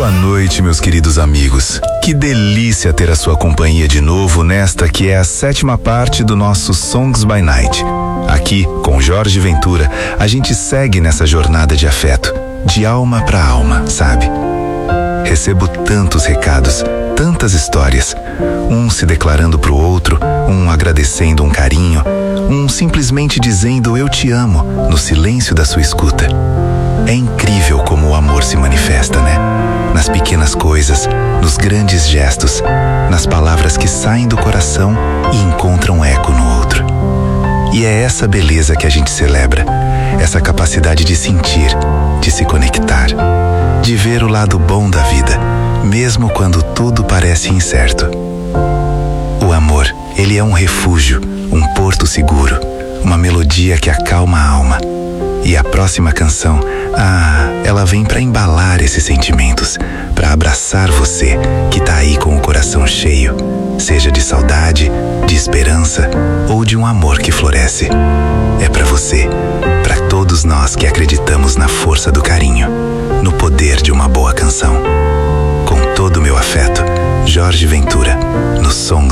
Boa noite, meus queridos amigos. Que delícia ter a sua companhia de novo nesta que é a 7ª parte do nosso Songs by Night. Aqui, com Jorge Ventura, a gente segue nessa jornada de afeto, de alma para alma, sabe? Recebo tantos recados, tantas histórias, um se declarando pro outro, um agradecendo um carinho, um simplesmente dizendo eu te amo no silêncio da sua escuta. É incrível como o amor se manifesta, né? Nas pequenas coisas, nos grandes gestos, nas palavras que saem do coração e encontram eco no outro. E é essa beleza que a gente celebra, essa capacidade de sentir, de se conectar, de ver o lado bom da vida, mesmo quando tudo parece incerto. O amor, ele é um refúgio, um porto seguro, uma melodia que acalma a alma. E a próxima canção, ela vem para embalar esses sentimentos, para abraçar você que tá aí com o coração cheio, seja de saudade, de esperança ou de um amor que floresce. É para você, para todos nós que acreditamos na força do carinho, no poder de uma boa canção. Com todo o meu afeto, Jorge Ventura, no Songs